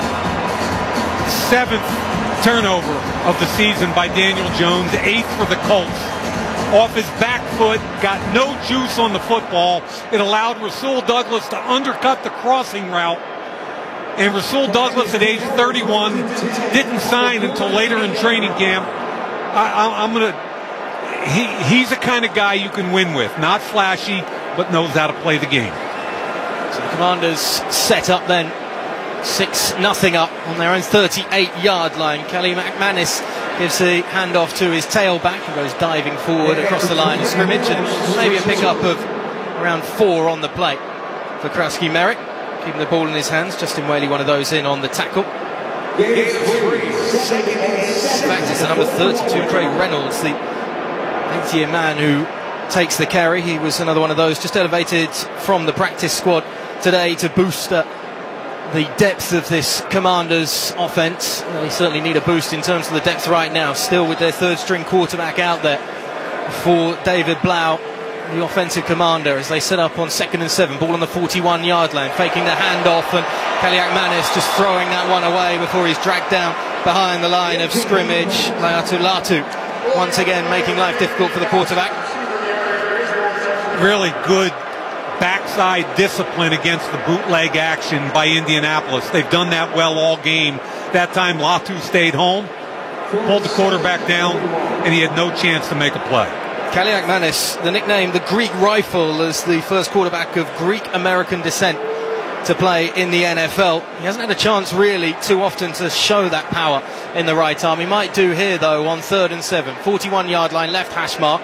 Seventh turnover of the season by Daniel Jones, eighth for the Colts. Off his back foot, got no juice on the football. It allowed Rasul Douglas to undercut the crossing route. And Rasul Douglas, at age thirty-one, didn't sign until later in training camp. I, I, I'm going to... He, he's the kind of guy you can win with. Not flashy, but knows how to play the game. So the Commanders set up then. six nothing up on their own thirty-eight yard line. Kelly McManus gives the handoff to his tailback and goes diving forward across the line of scrimmage. And maybe a pickup of around four on the play for Krasky Merrick. Keeping the ball in his hands. Justin Whaley, one of those in on the tackle. In fact, it's the number thirty-two, Craig Reynolds, the eighty-year man who takes the carry. He was another one of those just elevated from the practice squad today to boost uh, the depth of this Commanders offense. They certainly need a boost in terms of the depth right now, still with their third string quarterback out there for David Blau, the offensive commander, as they set up on second and seven. Ball on the forty-one yard line, faking the handoff, and Kaliak Manis just throwing that one away before he's dragged down behind the line of scrimmage. Laiatu Latu once again making life difficult for the quarterback. Really good backside discipline against the bootleg action by Indianapolis. They've done that well all game. That time Latu stayed home, pulled the quarterback down, and he had no chance to make a play. Kaliak Manis, the nickname the Greek Rifle, as the first quarterback of Greek-American descent to play in the N F L. He hasn't had a chance really too often to show that power in the right arm. He might do here though on third and seven. forty-one yard line, left hash mark.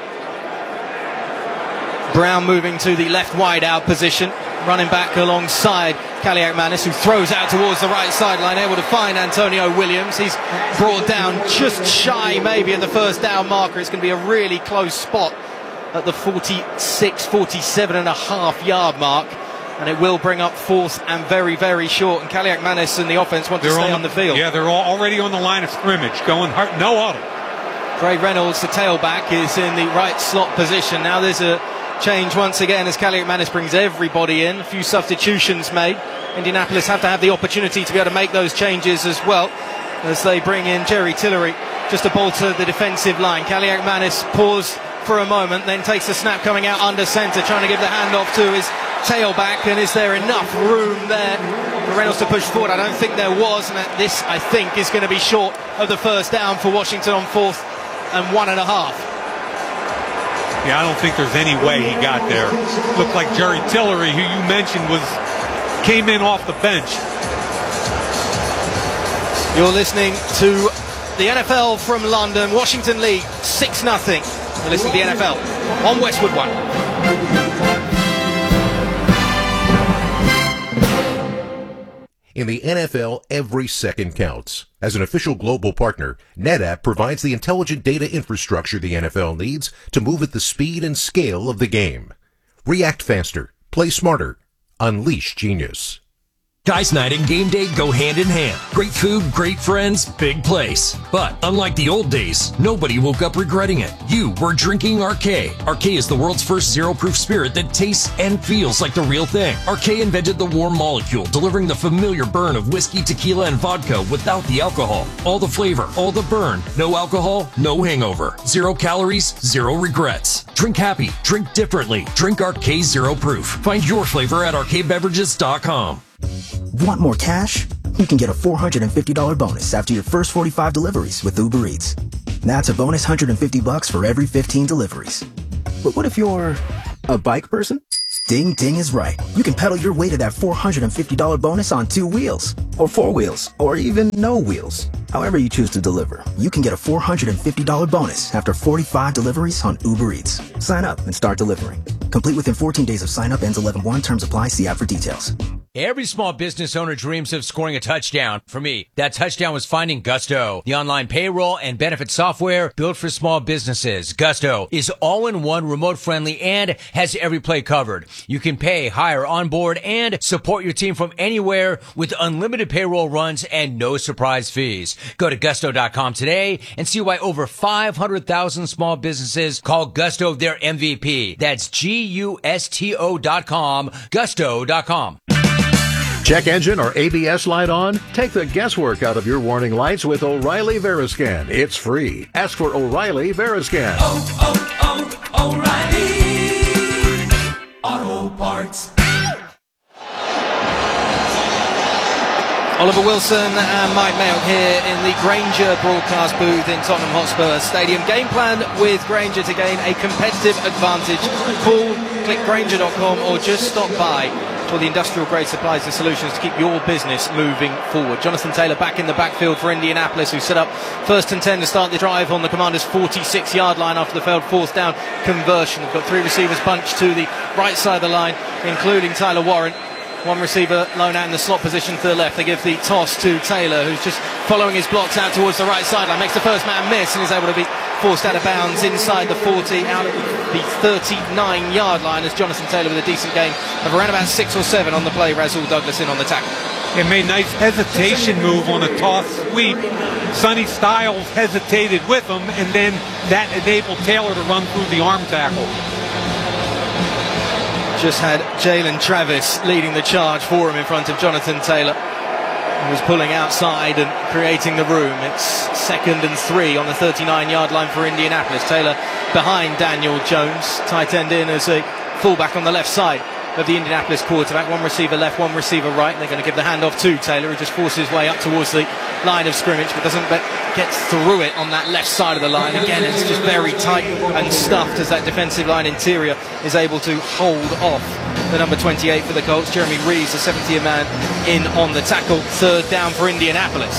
Brown moving to the left wide out position, running back alongside Kaliak Manis, who throws out towards the right sideline, able to find Antonio Williams. He's brought down just shy maybe at the first down marker. It's going to be a really close spot at the forty-six, forty-seven and a half yard mark. and it will bring up fourth and very, very short. And Kaliakmanis and the offense want they're to stay on, on the field. Yeah, they're all already on the line of scrimmage, going hard, no huddle. Gray Reynolds, the tailback, is in the right slot position. Now there's a change once again as Kaliakmanis brings everybody in. A few substitutions made. Indianapolis have to have the opportunity to be able to make those changes as well, as they bring in Jerry Tillery just to bolster the defensive line. Kaliakmanis paused for a moment, then takes the snap coming out under centre, trying to give the handoff to his tailback. And is there enough room there for Reynolds to push forward? I don't think there was, and that this, I think, is going to be short of the first down for Washington on fourth and one and a half. Yeah, I don't think there's any way he got there. Looked like Jerry Tillery, who you mentioned, was came in off the bench. You're listening to the N F L from London. Washington lead six nothing. You're listening to the N F L on Westwood One. In the N F L, every second counts. As an official global partner, NetApp provides the intelligent data infrastructure the N F L needs to move at the speed and scale of the game. React faster, play smarter, unleash genius. Guys night and game day go hand in hand. Great food, great friends, big place. But unlike the old days, nobody woke up regretting it. You were drinking Arcay. Arcay is the world's first zero-proof spirit that tastes and feels like the real thing. Arcay invented the warm molecule, delivering the familiar burn of whiskey, tequila, and vodka without the alcohol. All the flavor, all the burn. No alcohol, no hangover. Zero calories, zero regrets. Drink happy, drink differently. Drink Arcay Zero Proof. Find your flavor at arcade beverages dot com. Want more cash? You can get a four hundred fifty dollars bonus after your first forty-five deliveries with Uber Eats. That's a bonus one hundred fifty bucks for every fifteen deliveries. But what if you're a bike person? Ding Ding is right. You can pedal your way to that four hundred fifty dollars bonus on two wheels, or four wheels, or even no wheels. However you choose to deliver, you can get a four hundred fifty dollars bonus after forty-five deliveries on Uber Eats. Sign up and start delivering. Complete within fourteen days of sign up. Ends eleven one. Terms apply. See app for details. Every small business owner dreams of scoring a touchdown. For me, that touchdown was finding Gusto, the online payroll and benefit software built for small businesses. Gusto is all-in-one, remote-friendly, and has every play covered. You can pay, hire, onboard, and support your team from anywhere with unlimited payroll runs and no surprise fees. Go to gusto dot com today and see why over five hundred thousand small businesses call Gusto their M V P. That's G U S T O dot com, gusto dot com. Check engine or A B S light on? Take the guesswork out of your warning lights with O'Reilly Veriscan. It's free. Ask for O'Reilly Veriscan. Oh, oh, oh, O'Reilly Auto Parts. Oliver Wilson and Mike Mayock here in the Grainger broadcast booth in Tottenham Hotspur Stadium. Game plan with Grainger to gain a competitive advantage. Call, click grainger dot com or just stop by for the industrial grade supplies and solutions to keep your business moving forward. Jonathan Taylor back in the backfield for Indianapolis, who set up first and ten to start the drive on the Commanders' forty-six yard line after the failed fourth down conversion. We've got three receivers bunched to the right side of the line, including Tyler Warren. One receiver lone out in the slot position to the left. They give the toss to Taylor, who's just following his blocks out towards the right sideline. Makes the first man miss and is able to be forced out of bounds inside the forty, out of the thirty-nine yard line, as Jonathan Taylor with a decent gain of around about six or seven on the play. Rasul Douglas in on the tackle. It made a nice hesitation move on a toss sweep. Sonny Styles hesitated with him, and then that enabled Taylor to run through the arm tackle. Just had Jalen Travis leading the charge for him in front of Jonathan Taylor, who was pulling outside and creating the room. It's second and three on the thirty-nine yard line for Indianapolis. Taylor behind Daniel Jones, tight end in as a fullback on the left side of the Indianapolis quarterback. One receiver left, one receiver right. They're going to give the handoff to Taylor, who just forces his way up towards the line of scrimmage, but doesn't get through it on that left side of the line. Again, it's just very tight and stuffed as that defensive line interior is able to hold off the number twenty-eight for the Colts. Jeremy Reeves, the seventh year man, in on the tackle. Third down for Indianapolis.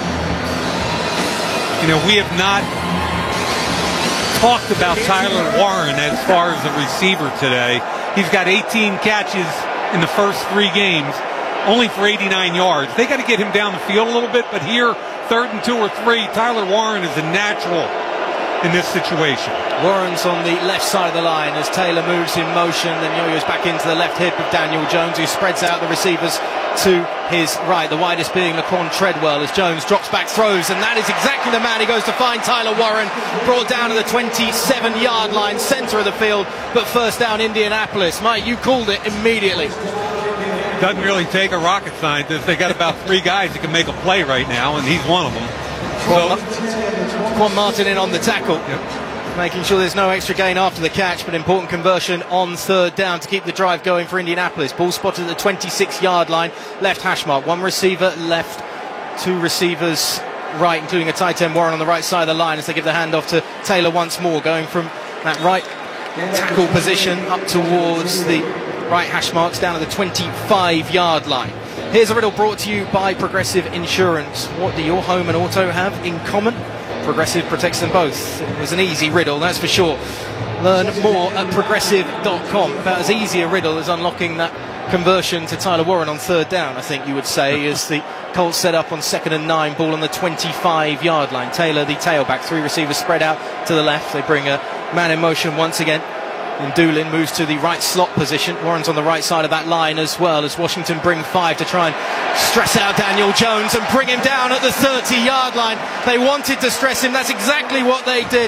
You know, we have not talked about Tyler Warren as far as a receiver today. He's got eighteen catches in the first three games, only for eighty-nine yards. They got to get him down the field a little bit, but here, third and two or three, Tyler Warren is a natural in this situation. Warren's on the left side of the line as Taylor moves in motion, then yo-yos back into the left hip of Daniel Jones, who spreads out the receivers to his right, the widest being Laquan Treadwell, as Jones drops back, throws, and that is exactly the man he goes to find. Tyler Warren brought down to the twenty-seven yard line, centre of the field, but first down Indianapolis. Mike, you called it immediately. Doesn't really take a rocket scientist. They got about three guys that can make a play right now, and he's one of them. Quan, so, Quan Martin in on the tackle. Yep. Making sure there's no extra gain after the catch, but important conversion on third down to keep the drive going for Indianapolis. Ball spotted at the twenty-six yard line, left hash mark. One receiver left, two receivers right, including a tight end Warren on the right side of the line as they give the handoff to Taylor once more, going from that right tackle position up towards the right hash marks down to the twenty-five yard line. Here's a riddle brought to you by Progressive Insurance. What do your home and auto have in common? Progressive protects them both. It was an easy riddle, that's for sure. Learn more at progressive dot com. About as easy a riddle as unlocking that conversion to Tyler Warren on third down, I think you would say, as the Colts set up on second and nine, ball on the twenty-five yard line. Taylor, the tailback, three receivers spread out to the left. They bring a man in motion once again. And Doolin moves to the right slot position. Warren's on the right side of that line as well, as Washington bring five to try and stress out Daniel Jones and bring him down at the thirty yard line. They wanted to stress him. That's exactly what they did.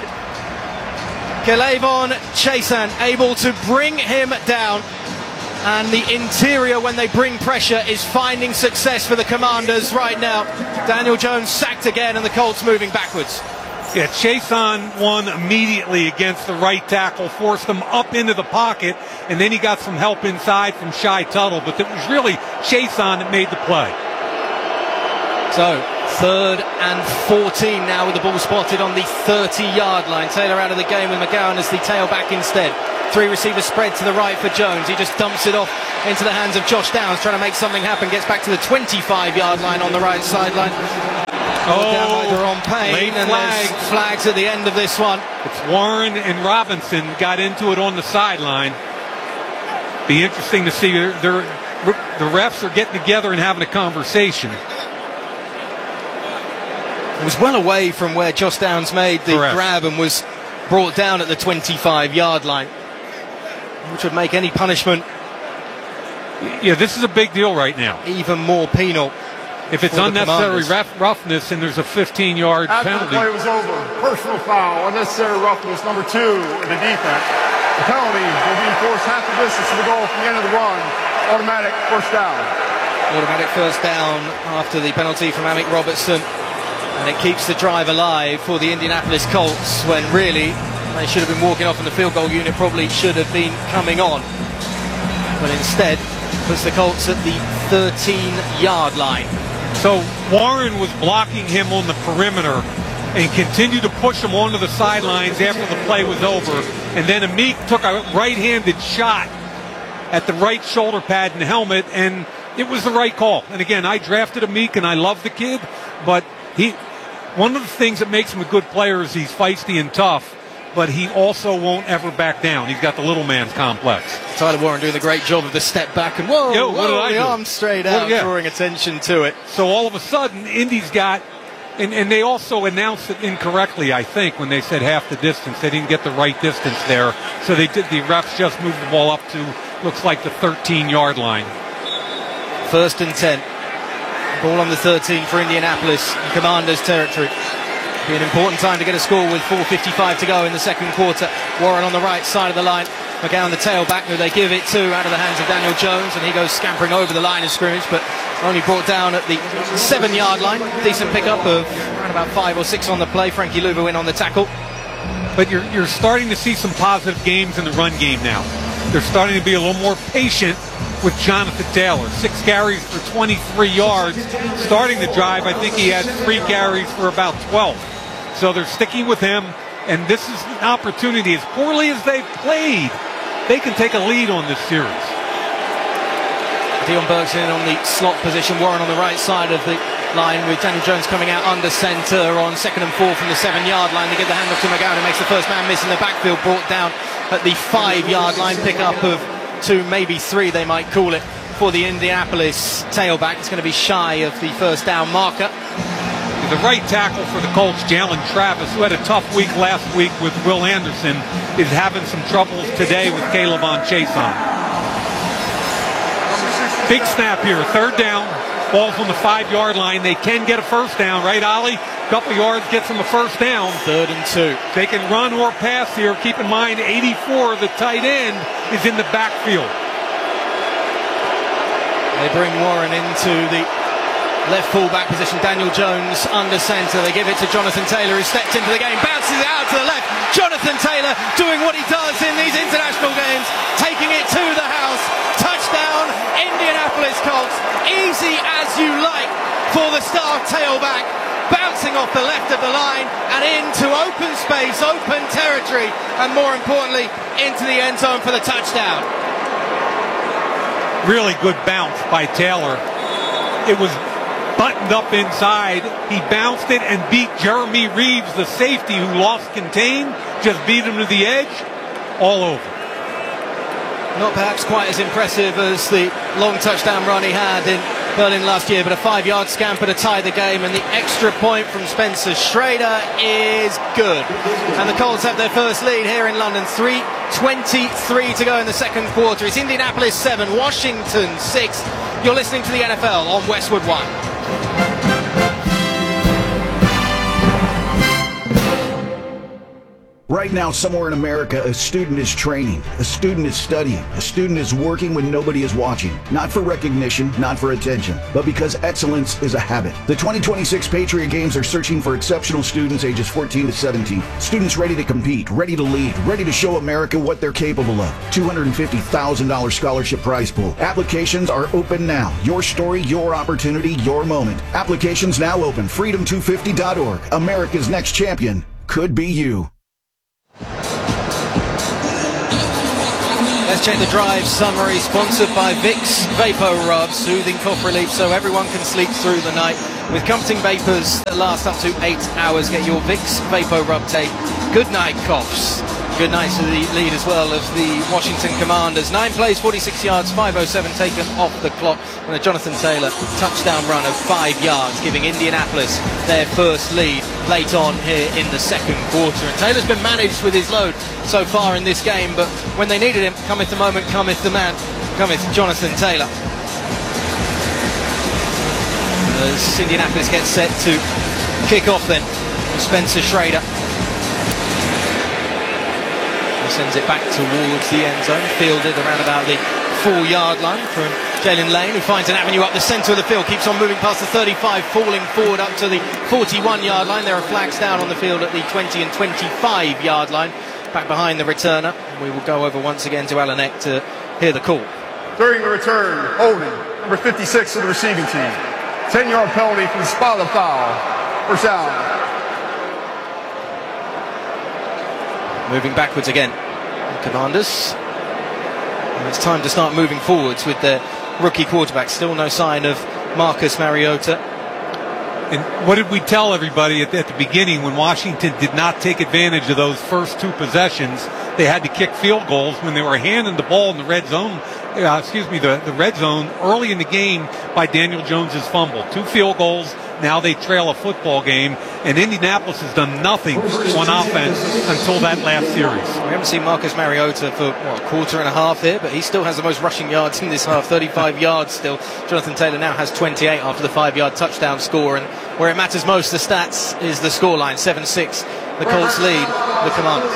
K'Lavon Chaisson able to bring him down. And the interior, when they bring pressure, is finding success for the Commanders right now. Daniel Jones sacked again, and the Colts moving backwards. Yeah, Chaisson won immediately against the right tackle, forced him up into the pocket, and then he got some help inside from Shy Tuttle, but it was really Chaisson that made the play. So, third and fourteen now with the ball spotted on the thirty yard line. Taylor out of the game with McGowan as the tailback instead. Three receivers spread to the right for Jones. He just dumps it off into the hands of Josh Downs, trying to make something happen. Gets back to the twenty-five yard line on the right sideline. Oh, down by Deron Payne, late and flag. there's flags at the end of this one. It's Warren and Robinson got into it on the sideline. Be interesting to see. They're, they're, the refs are getting together and having a conversation. It was well away from where Josh Downs made the Correct. grab and was brought down at the twenty-five yard line, which would make any punishment. Yeah, this is a big deal right now. Even more penal. If it's unnecessary rough, roughness and there's a fifteen yard After penalty. the play was over, personal foul, unnecessary roughness, number two in the defense. The penalty will be enforced half the distance to the goal from the end of the run. Automatic first down. Automatic first down after the penalty from Amick Robertson. And it keeps the drive alive for the Indianapolis Colts, when really they should have been walking off and the field goal unit probably should have been coming on. But instead, puts the Colts at the thirteen yard line. So Warren was blocking him on the perimeter and continued to push him onto the sidelines after the play was over. And then Amick took a right-handed shot at the right shoulder pad and helmet, and it was the right call. And again, I drafted Amick and I love the kid, but he, one of the things that makes him a good player is he's feisty and tough, but he also won't ever back down. He's got the little man's complex. Tyler Warren doing a great job of the step back and whoa, Yo, whoa, what did I the do? arm straight out, Well, yeah. drawing attention to it. So all of a sudden, Indy's got, and, and they also announced it incorrectly, I think, when they said half the distance. They didn't get the right distance there. So they did. The refs just moved the ball up to, looks like the thirteen yard line. First and ten. Ball on the thirteen for Indianapolis, in Commanders territory. Be an important time to get a score with four fifty-five to go in the second quarter. Warren on the right side of the line. McGowan, the tailback, who they give it to, out of the hands of Daniel Jones, and he goes scampering over the line of scrimmage, but only brought down at the seven yard line. Decent pickup of around about five or six on the play. Frankie Louvu in on the tackle. But you're, you're starting to see some positive games in the run game now. They're starting to be a little more patient with Jonathan Taylor. Six carries for twenty-three yards. Starting the drive, I think he had three carries for about twelve. So they're sticking with him, and this is an opportunity. As poorly as they've played, they can take a lead on this series. Dion Burks in on the slot position. Warren on the right side of the line with Daniel Jones coming out under centre on second and four from the seven yard line. They get the handoff to McGowan, who makes the first man miss in the backfield, brought down at the five yard line. Pickup of two, maybe three they might call it, for the Indianapolis tailback. It's going to be shy of the first down marker. But the right tackle for the Colts, Jalen Travis, who had a tough week last week with Will Anderson, is having some troubles today with Caleb on Chase on. Big snap here, third down. Ball's on the five-yard line. They can get a first down, right, Ollie? Couple yards gets them a first down. Third and two. They can run or pass here. Keep in mind, eighty-four, the tight end, is in the backfield. They bring Warren into the left fullback position. Daniel Jones under center. They give it to Jonathan Taylor, who stepped into the game, bounces it out to the left. Jonathan Taylor doing what he does in these international games, taking it to the house. Touchdown, Indianapolis Colts. Easy as you like for the star tailback. Bouncing off the left of the line and into open space, open territory, and more importantly, into the end zone for the touchdown. Really good bounce by Taylor. It was buttoned up inside. He bounced it and beat Jeremy Reeves, the safety who lost contain, just beat him to the edge, all over. Not perhaps quite as impressive as the long touchdown run he had in Berlin last year, but a five-yard scamper to tie the game, and the extra point from Spencer Schrader is good. And the Colts have their first lead here in London. three twenty-three to go in the second quarter. It's Indianapolis seven, Washington six. You're listening to the N F L on Westwood One. Right now, somewhere in America, a student is training, a student is studying, a student is working when nobody is watching. Not for recognition, not for attention, but because excellence is a habit. The twenty twenty-six Patriot Games are searching for exceptional students ages fourteen to seventeen. Students ready to compete, ready to lead, ready to show America what they're capable of. two hundred fifty thousand dollars scholarship prize pool. Applications are open now. Your story, your opportunity, your moment. Applications now open. freedom two fifty dot org. America's next champion could be you. Let's check the drive summary, sponsored by Vicks Vapor Rub, soothing cough relief so everyone can sleep through the night. With comforting vapors that last up to eight hours, get your Vicks Vapor Rub tape. Good night, coughs. Good night to the lead as well of the Washington Commanders. Nine plays, forty-six yards, five oh seven taken off the clock, and a Jonathan Taylor touchdown run of five yards, giving Indianapolis their first lead late on here in the second quarter. And Taylor's been managed with his load so far in this game, but when they needed him, cometh the moment, cometh the man, cometh Jonathan Taylor. As Indianapolis gets set to kick off then, Spencer Schrader sends it back towards the end zone, fielded around about the four-yard line from Jalen Lane, who finds an avenue up the centre of the field, keeps on moving past the thirty-five, falling forward up to the forty-one-yard line. There are flags down on the field at the twenty and twenty-five-yard line, back behind the returner. We will go over once again to Alan Eck to hear the call. During the return, holding, number fifty-six of the receiving team. ten-yard penalty for the spot of foul. First down. Moving backwards again, the Commanders. And it's time to start moving forwards with their rookie quarterback. Still no sign of Marcus Mariota. And what did we tell everybody at, at the beginning when Washington did not take advantage of those first two possessions? They had to kick field goals when they were handing the ball in the red zone. Uh, excuse me, the, the red zone early in the game by Daniel Jones's fumble. Two field goals. Now they trail a football game, and Indianapolis has done nothing on offense until that last series. We haven't seen Marcus Mariota for what, a quarter and a half here, but he still has the most rushing yards in this half, thirty-five yards still. Jonathan Taylor now has twenty-eight after the five-yard touchdown score, and where it matters most, the stats, is the scoreline, seven six. The Colts lead the Commanders.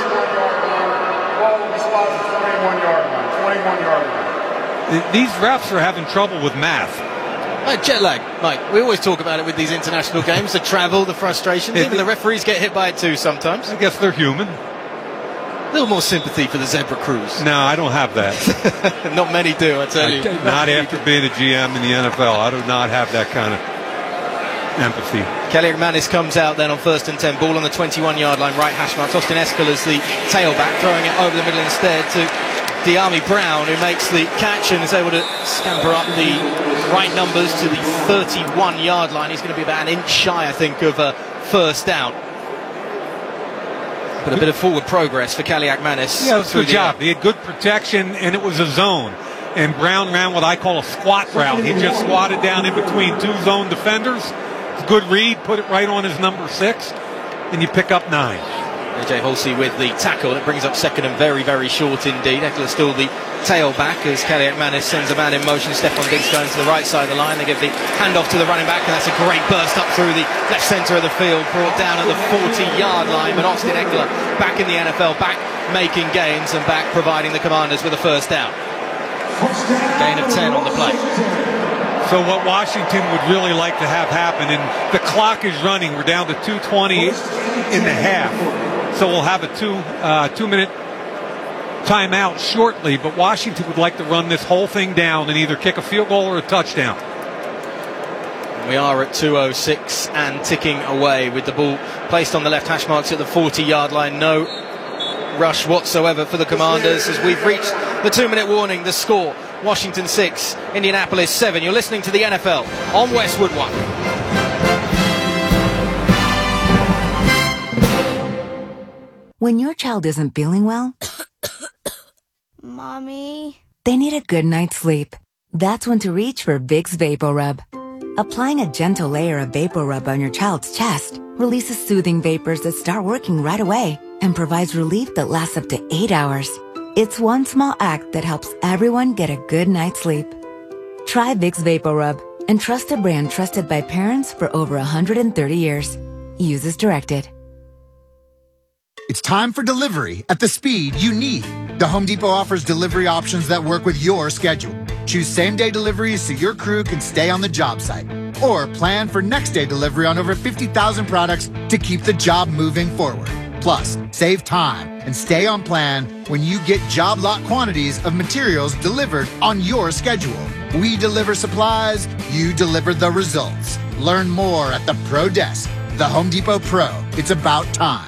These refs are having trouble with math. Uh, jet lag, Mike. We always talk about it with these international games, the travel, the frustrations. Even the referees get hit by it too sometimes. I guess they're human. A little more sympathy for the Zebra Crews. No, I don't have that. Not many do, I tell you. Not after being a G M in the N F L. I do not have that kind of empathy. Kelly McManus comes out then on first and ten. Ball on the twenty-one-yard line, right hash marks. Austin Eschol as the tailback, throwing it over the middle instead to De'Ami Brown, who makes the catch and is able to scamper up the right numbers to the thirty-one-yard line. He's going to be about an inch shy, I think, of a first down. But a bit of forward progress for Kelly McManus. Yeah, good job. He had good protection, and it was a zone. And Brown ran what I call a squat route. He just squatted down in between two zone defenders, Good read, put it right on his number six, and you pick up nine. A J Halsey with the tackle. That brings up second and very, very short indeed. Eckler still the tailback as Kelly McManus sends a man in motion. Stephon Diggs going to the right side of the line. They give the handoff to the running back, and that's a great burst up through the left centre of the field, brought down at the forty-yard line. But Austin Eckler back in the N F L, back making gains and back providing the Commanders with a first down. Gain of ten on the play. So what Washington would really like to have happen, and the clock is running. We're down to two twenty in the half. So we'll have a two uh, two minute timeout shortly, but Washington would like to run this whole thing down and either kick a field goal or a touchdown. We are at two oh six and ticking away with the ball placed on the left hash marks at the forty-yard line. No rush whatsoever for the Commanders as we've reached the two-minute warning. The score, Washington six, Indianapolis seven. You're listening to the N F L on Westwood One. When your child isn't feeling well, Mommy, they need a good night's sleep. That's when to reach for Vicks VapoRub. Applying a gentle layer of VapoRub on your child's chest releases soothing vapors that start working right away and provides relief that lasts up to eight hours. It's one small act that helps everyone get a good night's sleep. Try Vicks VapoRub and trust a brand trusted by parents for over one hundred thirty years. Use as directed. It's time for delivery at the speed you need. The Home Depot offers delivery options that work with your schedule. Choose same-day deliveries so your crew can stay on the job site. Or plan for next-day delivery on over fifty thousand products to keep the job moving forward. Plus, save time and stay on plan when you get job lot quantities of materials delivered on your schedule. We deliver supplies, you deliver the results. Learn more at the Pro Desk. The Home Depot Pro. It's about time.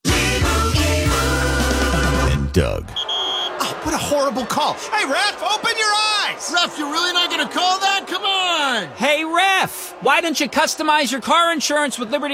Doug. Oh, what a horrible call. Hey, ref, open your eyes! Ref, you're really not going to call that? Come on! Hey, ref, why don't you customize your car insurance with Liberty